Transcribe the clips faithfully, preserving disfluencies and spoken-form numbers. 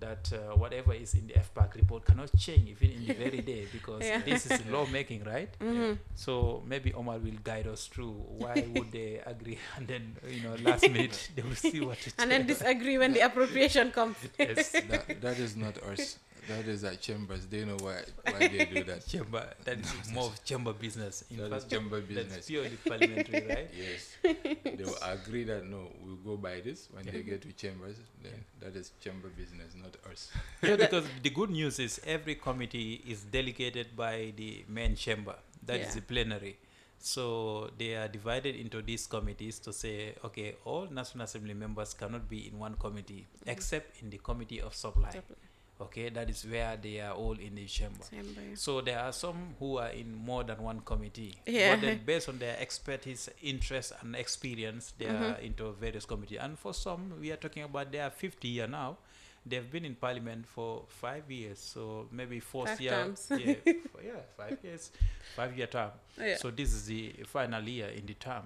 that uh, whatever is in the F PAC report cannot change even in the very day, because Yeah. this is lawmaking, right? Mhm. So maybe Omar will guide us through why would they agree, and then you know last minute they will see what to And then do. disagree when the appropriation comes. Yes, That that is not us. That is at chambers. They know why why they do that. chamber. That is more of chamber business. In That is fact, chamber that's business. purely parliamentary, right? Yes, they will agree that no, we'll go by this. When they get to chambers, then that is chamber business, not us. Yeah, because the good news is every committee is delegated by the main chamber. That is Yeah. the plenary. So they are divided into these committees to say, okay, all National Assembly members cannot be in one committee except in the committee of supply. Okay, that is where they are all in the chamber. Chamber. So there are some who are in more than one committee. Yeah. But then based on their expertise, interest, and experience, they are into various committees. And for some, we are talking about they are fifty year now. They've been in parliament for five years, so maybe fourth Five year. terms. Yeah, f- yeah, five years, five year term. Yeah. So this is the final year in the term.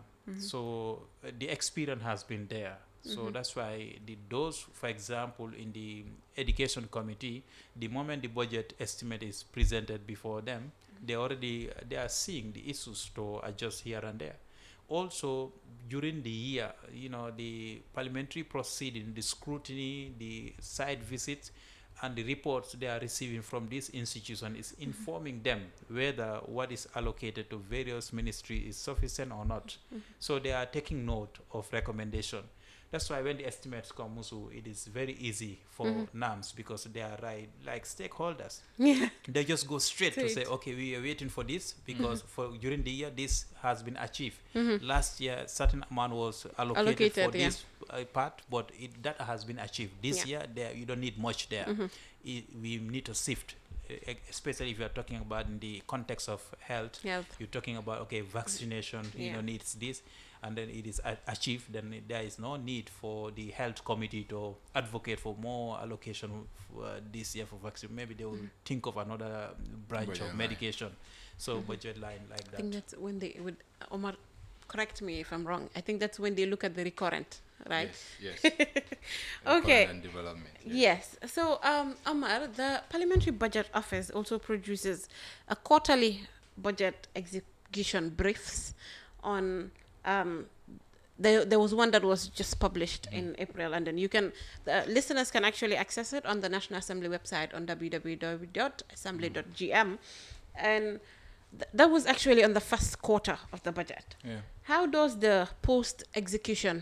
So uh, the experience has been there. So that's why the those, for example, in the education committee, the moment the budget estimate is presented before them, they already they are seeing the issues to adjust here and there. Also, during the year, you know, the parliamentary proceeding, the scrutiny, the site visits, and the reports they are receiving from this institution is informing them whether what is allocated to various ministries is sufficient or not. So they are taking note of recommendation. That's why when the estimates come, Musu, it is very easy for NAMS because they are right like stakeholders. Yeah. They just go straight to say, Straight. okay, we are waiting for this because for during the year this has been achieved. Last year, certain amount was allocated, Allocated, for yeah. this uh, part, but it, that has been achieved. This Yeah. year, there you don't need much there. I- we need to sift, uh, especially if you are talking about in the context of health. Health. You're talking about okay, vaccination, you Yeah. know, needs this, and then it is a- achieved. Then it- there is no need for the health committee to advocate for more allocation f- uh, this year for vaccine. Maybe they will think of another branch Budget of line. medication. So budget line like I think that. that's when they would, Omar, correct me if I'm wrong. I think that's when they look at the recurrent, right? Yes. Yes. Okay. Economy and development. Yes. Yes. So, um, Omar, the Parliamentary Budget Office also produces a quarterly budget execution briefs on. Um, there, there was one that was just published in April, and then you can, the listeners can actually access it on the National Assembly website on w w w dot assembly dot g m, and th- that was actually on the first quarter of the budget. Yeah. How does the post execution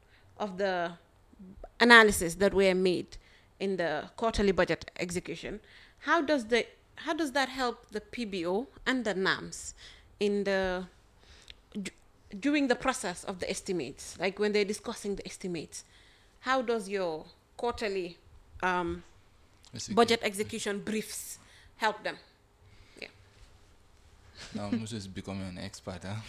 of the analysis that were made in the quarterly budget execution, how does the how does that help the P B O and the NAMS in the d- during the process of the estimates, like when they're discussing the estimates? How does your quarterly um, That's a budget good- execution briefs help them? Yeah. Now Musa is becoming an expert, huh?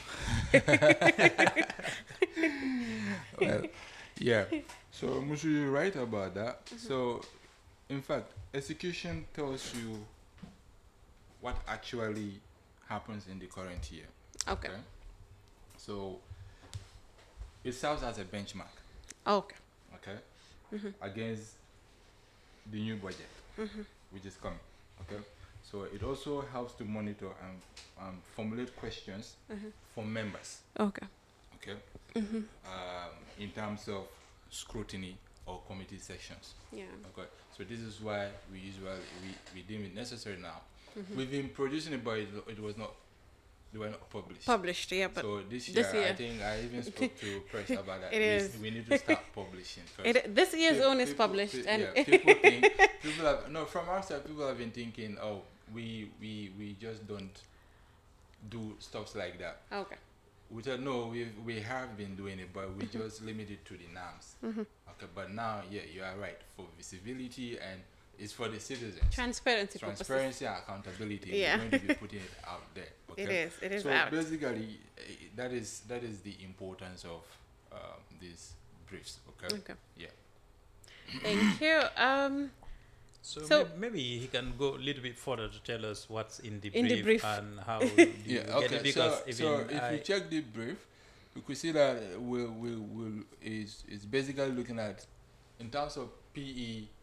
Well, yeah. So Musa, you're right about that. So, in fact, execution tells you what actually happens in the current year. Okay. So, it serves as a benchmark, Okay. okay, against the new budget, which is coming, okay. So it also helps to monitor and um, formulate questions for members, Okay. okay, um, in terms of scrutiny or committee sections. Yeah. Okay, so this is why we usually we, we deem it necessary now. We've been producing it, but it, it was not they were not published. Published. Yeah, but so this year, this year- I think I even spoke to press about that. It we, is. we need to start publishing first. it, this year's Pe- own is people- published, pe- and yeah, people think people have no from our side. People have been thinking, oh, we we we just don't do stuff like that. okay. We said no, we we have been doing it, but we just limit it to the NAMS. Okay, but now, yeah, you are right for visibility and it's for the citizens. Transparency purposes. Transparency and accountability. Yeah. We're going to be putting it out there. Okay? It is. It is so out. basically, eh, that is that is the importance of um, these briefs. Okay. Okay. Yeah. Thank you. Um, So, So- may- maybe he can go a little bit further to tell us what's in the, In brief, the brief. and how you Yeah. get Okay. it, because so, even so if I, you check the brief, you could see that we we will is is basically looking at in terms of P E